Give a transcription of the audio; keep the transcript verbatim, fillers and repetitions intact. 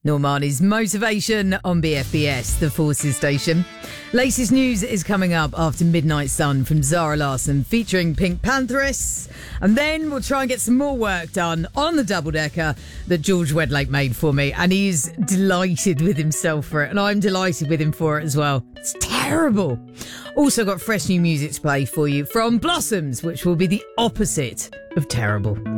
Normani's Motivation on B F B S, the Forces station. Latest news is coming up after Midnight Sun from Zara Larsson featuring Pink Pantheress. And then we'll try and get some more work done on the double-decker that George Wedlake made for me. And he's delighted with himself for it. And I'm delighted with him for it as well. It's terrible. Also got fresh new music to play for you from Blossoms, which will be the opposite of terrible.